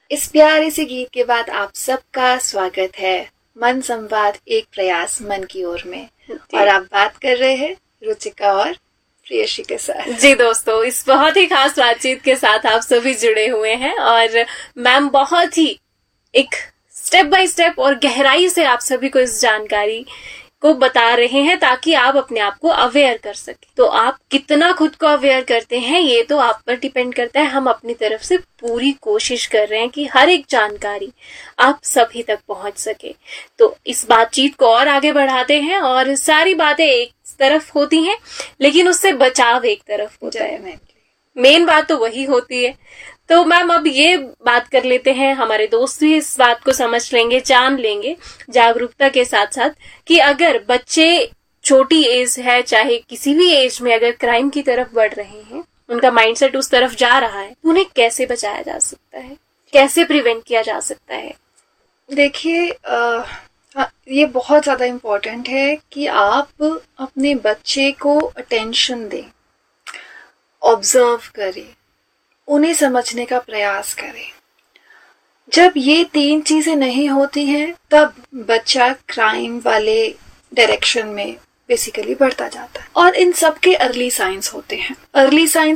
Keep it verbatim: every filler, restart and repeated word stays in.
इस प्यारे से गीत के बाद आप सबका स्वागत है मन संवाद एक प्रयास मन की ओर में। और आप बात कर रहे हैं रुचिका और प्रियशी के साथ। जी दोस्तों, इस बहुत ही खास बातचीत के साथ आप सभी जुड़े हुए हैं और मैम बहुत ही एक स्टेप बाय स्टेप और गहराई से आप सभी को इस जानकारी को बता रहे हैं ताकि आप अपने आप को अवेयर कर सके। तो आप कितना खुद को अवेयर करते हैं ये तो आप पर डिपेंड करता है। हम अपनी तरफ से पूरी कोशिश कर रहे हैं कि हर एक जानकारी आप सभी तक पहुंच सके। तो इस बातचीत को और आगे बढ़ाते हैं और सारी बातें एक तरफ होती हैं लेकिन उससे बचाव एक तरफ होता है। मेन बात तो वही होती है। तो मैम अब ये बात कर लेते हैं, हमारे दोस्त भी इस बात को समझ लेंगे, जान लेंगे जागरूकता के साथ साथ कि अगर बच्चे छोटी एज है चाहे किसी भी एज में अगर क्राइम की तरफ बढ़ रहे हैं, उनका माइंडसेट उस तरफ जा रहा है, उन्हें कैसे बचाया जा सकता है, कैसे प्रिवेंट किया जा सकता है? देखिए ये बहुत ज्यादा इम्पोर्टेंट है कि आप अपने बच्चे को अटेंशन दें, ऑब्जर्व करें, उन्हें समझने का प्रयास करें। जब ये तीन चीजें नहीं होती हैं तब बच्चा क्राइम वाले डायरेक्शन में बेसिकली बढ़ता जाता है। और इन सब के अर्ली साइंस होते हैं। Early signs